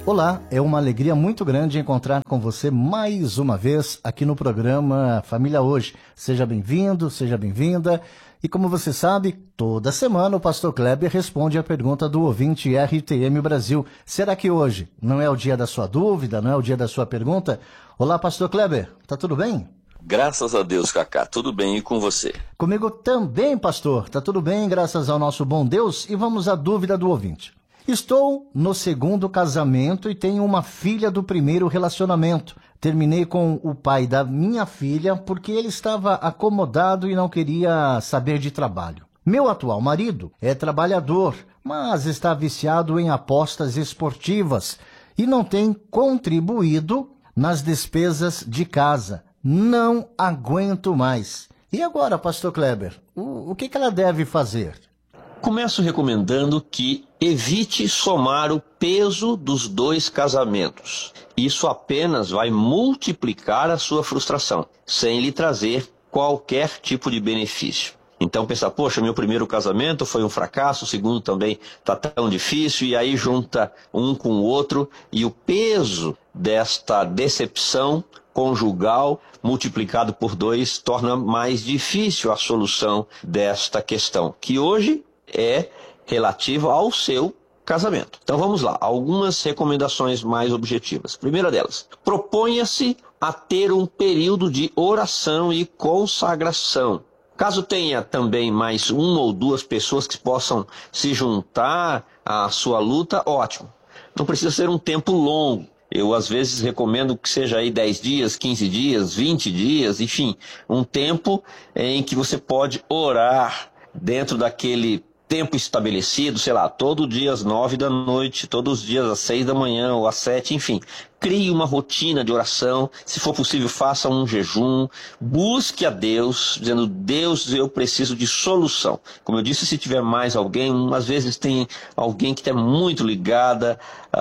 Olá, é uma alegria muito grande encontrar com você mais uma vez aqui no programa Família Hoje. Seja bem-vindo, seja bem-vinda. E como você sabe, toda semana o pastor Kleber responde a pergunta do ouvinte RTM Brasil. Será que hoje não é o dia da sua dúvida, não é o dia da sua pergunta? Olá, pastor Kleber, tá tudo bem? Graças a Deus, Cacá, tudo bem, e com você? Comigo também, pastor, tá tudo bem, graças ao nosso bom Deus. E vamos à dúvida do ouvinte. Estou no segundo casamento e tenho uma filha do primeiro relacionamento. Terminei com o pai da minha filha porque ele estava acomodado e não queria saber de trabalho. Meu atual marido é trabalhador, mas está viciado em apostas esportivas e não tem contribuído nas despesas de casa. Não aguento mais. E agora, pastor Kleber, o que ela deve fazer? Começo recomendando que evite somar o peso dos dois casamentos. Isso apenas vai multiplicar a sua frustração, sem lhe trazer qualquer tipo de benefício. Então pensar, poxa, meu primeiro casamento foi um fracasso, o segundo também está tão difícil, e aí junta um com o outro, e o peso desta decepção conjugal multiplicado por 2 torna mais difícil a solução desta questão, que hoje é relativa ao seu casamento. Então vamos lá, algumas recomendações mais objetivas. Primeira delas, proponha-se a ter um período de oração e consagração. Caso tenha também mais uma ou duas pessoas que possam se juntar à sua luta, ótimo. Não precisa ser um tempo longo. Eu, às vezes, recomendo que seja aí 10 dias, 15 dias, 20 dias, enfim, um tempo em que você pode orar dentro daquele tempo estabelecido, sei lá, todo dia às 9 da noite, todos os dias às 6 da manhã ou às 7, enfim. Crie uma rotina de oração, se for possível faça um jejum, busque a Deus, dizendo, Deus, eu preciso de solução. Como eu disse, se tiver mais alguém, às vezes tem alguém que está muito ligada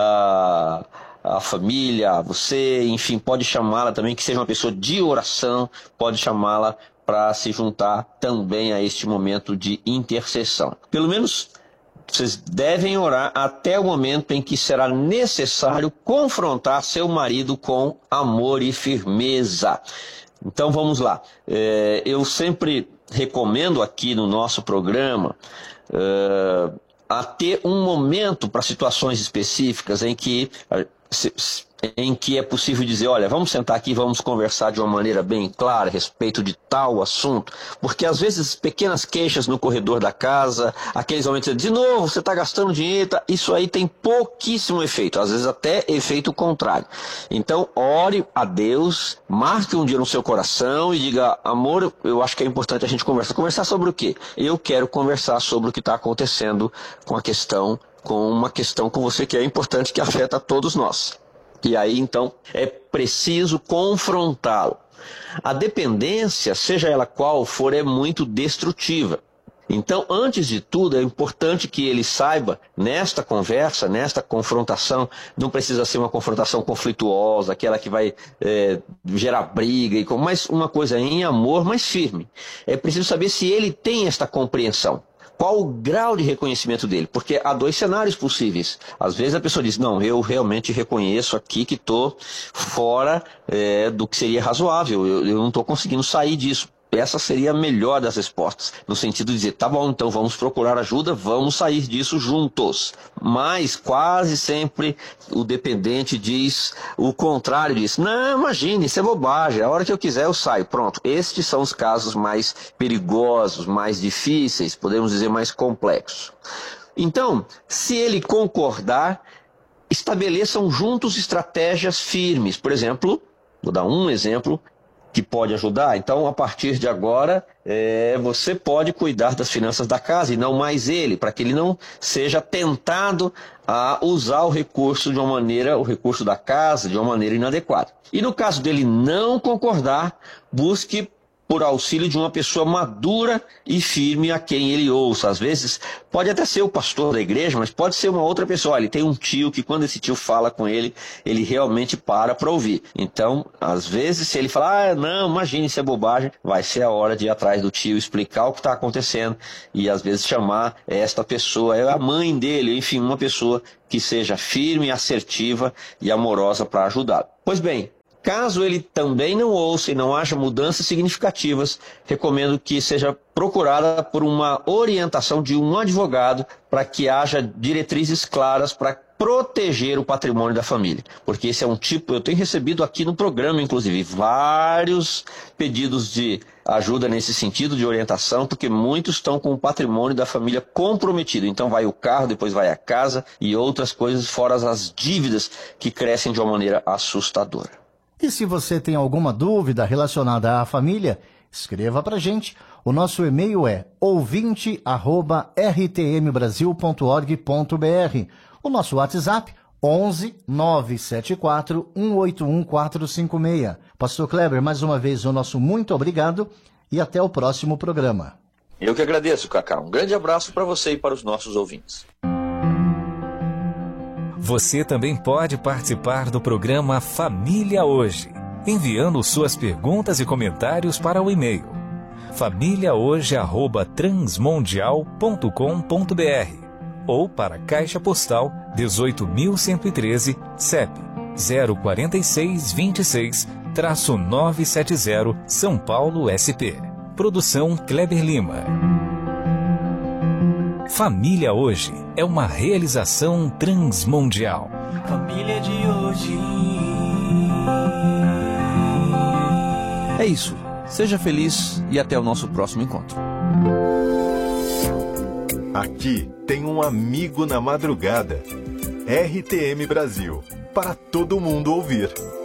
a família, a você, enfim, pode chamá-la também, que seja uma pessoa de oração, pode chamá-la para se juntar também a este momento de intercessão. Pelo menos vocês devem orar até o momento em que será necessário confrontar seu marido com amor e firmeza. Então vamos lá. Eu sempre recomendo aqui no nosso programa a ter um momento para situações específicas em que é possível dizer, olha, vamos sentar aqui e vamos conversar de uma maneira bem clara a respeito de tal assunto, porque às vezes pequenas queixas no corredor da casa, aqueles momentos de novo, você está gastando dinheiro, isso aí tem pouquíssimo efeito, às vezes até efeito contrário. Então, ore a Deus, marque um dia no seu coração e diga, amor, eu acho que é importante a gente conversar. Conversar sobre o quê? Eu quero conversar sobre o que está acontecendo com uma questão com você que é importante, que afeta a todos nós. E aí, então, é preciso confrontá-lo. A dependência, seja ela qual for, é muito destrutiva. Então, antes de tudo, é importante que ele saiba, nesta conversa, nesta confrontação, não precisa ser uma confrontação conflituosa, aquela que vai gerar briga, mas uma coisa em amor, mas firme. É preciso saber se ele tem esta compreensão. Qual o grau de reconhecimento dele? Porque há 2 cenários possíveis. Às vezes a pessoa diz, não, eu realmente reconheço aqui que estou fora do que seria razoável, eu não estou conseguindo sair disso. Essa seria a melhor das respostas, no sentido de dizer, tá bom, então vamos procurar ajuda, vamos sair disso juntos. Mas quase sempre o dependente diz o contrário disso. Não, imagine, isso é bobagem, a hora que eu quiser eu saio. Pronto, estes são os casos mais perigosos, mais difíceis, podemos dizer mais complexos. Então, se ele concordar, estabeleçam juntos estratégias firmes. Por exemplo, vou dar um exemplo que pode ajudar. Então, a partir de agora, você pode cuidar das finanças da casa e não mais ele, para que ele não seja tentado a usar o recurso da casa de uma maneira inadequada. E no caso dele não concordar, busque por auxílio de uma pessoa madura e firme a quem ele ouça. Às vezes pode até ser o pastor da igreja, mas pode ser uma outra pessoa. Ele tem um tio que quando esse tio fala com ele, ele realmente para ouvir. Então, às vezes, se ele falar, não, imagine, isso é bobagem, vai ser a hora de ir atrás do tio, explicar o que está acontecendo e às vezes chamar esta pessoa, a mãe dele, enfim, uma pessoa que seja firme, assertiva e amorosa para ajudá-lo. Pois bem, caso ele também não ouça e não haja mudanças significativas, recomendo que seja procurada por uma orientação de um advogado para que haja diretrizes claras para proteger o patrimônio da família. Porque esse é um tipo, eu tenho recebido aqui no programa, inclusive, vários pedidos de ajuda nesse sentido, de orientação, porque muitos estão com o patrimônio da família comprometido. Então vai o carro, depois vai a casa e outras coisas, fora as dívidas que crescem de uma maneira assustadora. E se você tem alguma dúvida relacionada à família, escreva para a gente. O nosso e-mail é ouvinte@rtmbrasil.org.br. O nosso WhatsApp, 11 974 181 456. Pastor Kleber, mais uma vez o nosso muito obrigado e até o próximo programa. Eu que agradeço, Cacá. Um grande abraço para você e para os nossos ouvintes. Você também pode participar do programa Família Hoje, enviando suas perguntas e comentários para o e-mail famíliahoje@transmundial.com.br ou para a Caixa Postal 18.113, CEP 04626-970, São Paulo, SP. Produção Kleber Lima. Família Hoje é uma realização transmundial. Família de hoje. É isso. Seja feliz e até o nosso próximo encontro. Aqui tem um amigo na madrugada. RTM Brasil, para todo mundo ouvir.